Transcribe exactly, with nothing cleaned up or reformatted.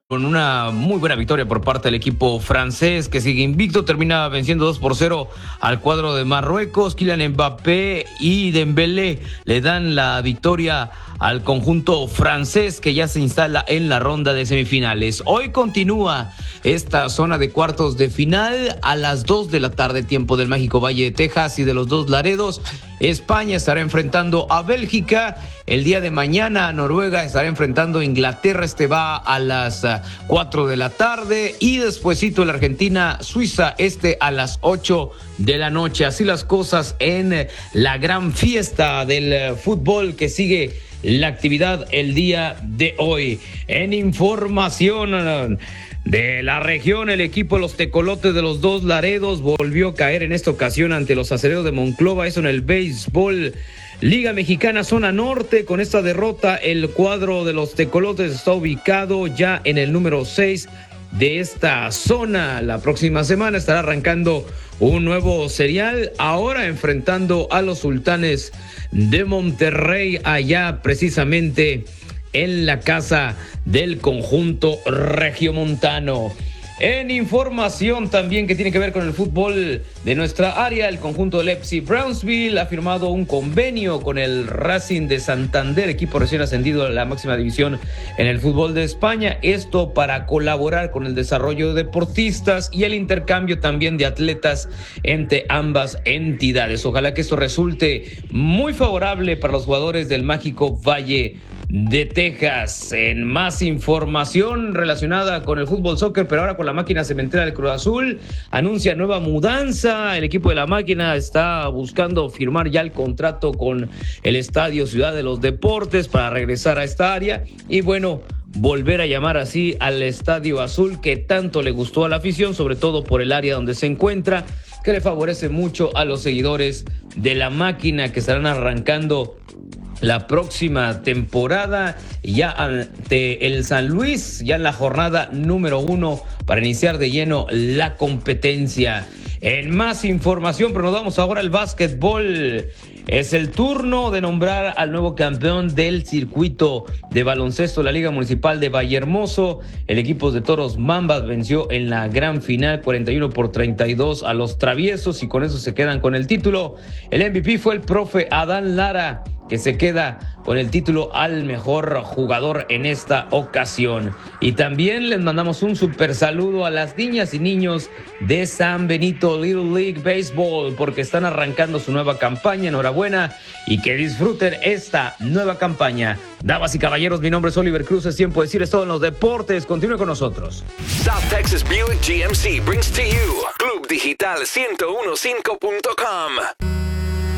Con una muy buena victoria por parte del equipo francés que sigue invicto, termina venciendo dos por cero al cuadro de Marruecos. Kylian Mbappé y Dembélé le dan la victoria al conjunto francés que ya se instala en la ronda de semifinales. Hoy continúa esta zona de cuartos de final a las dos de la tarde, tiempo del mágico Valle de Texas y de los dos Laredos. España estará enfrentando a Bélgica. El día de mañana Noruega estará enfrentando a Inglaterra. Este va a las cuatro de la tarde. Y despuesito la Argentina, Suiza, este a las ocho de la noche. Así las cosas en la gran fiesta del fútbol que sigue la actividad el día de hoy. En información de la región, el equipo de los Tecolotes de los dos Laredos volvió a caer en esta ocasión ante los Acereros de Monclova. Eso en el béisbol Liga Mexicana Zona Norte. Con esta derrota, el cuadro de los Tecolotes está ubicado ya en el número seis de esta zona. La próxima semana estará arrancando un nuevo serial, ahora enfrentando a los Sultanes de Monterrey, allá precisamente en la casa del conjunto regiomontano. En información también que tiene que ver con el fútbol de nuestra área, el conjunto del F C Brownsville ha firmado un convenio con el Racing de Santander, equipo recién ascendido a la máxima división en el fútbol de España. Esto para colaborar con el desarrollo de deportistas y el intercambio también de atletas entre ambas entidades. Ojalá que esto resulte muy favorable para los jugadores del mágico Valle de Texas. En más información relacionada con el fútbol soccer, pero ahora con la máquina cementera del Cruz Azul, anuncia nueva mudanza. El equipo de la máquina está buscando firmar ya el contrato con el Estadio Ciudad de los Deportes para regresar a esta área y bueno, volver a llamar así al Estadio Azul que tanto le gustó a la afición, sobre todo por el área donde se encuentra, que le favorece mucho a los seguidores de la máquina que estarán arrancando la próxima temporada ya ante el San Luis, ya en la jornada número uno para iniciar de lleno la competencia. En más información, pero nos vamos ahora al básquetbol. Es el turno de nombrar al nuevo campeón del circuito de baloncesto de la Liga Municipal de Vallehermoso. El equipo de Toros Mambas venció en la gran final cuarenta y uno por treinta y dos a los Traviesos y con eso se quedan con el título. El M V P fue el profe Adán Lara, que se queda con el título al mejor jugador en esta ocasión. Y también les mandamos un super saludo a las niñas y niños de San Benito Little League Baseball, porque están arrancando su nueva campaña. Enhorabuena y que disfruten esta nueva campaña. Damas y caballeros, mi nombre es Oliver Cruz, es tiempo de decirles todo en los deportes. Continúe con nosotros. South Texas Buick G M C brings to you Club Digital ciento quince punto com.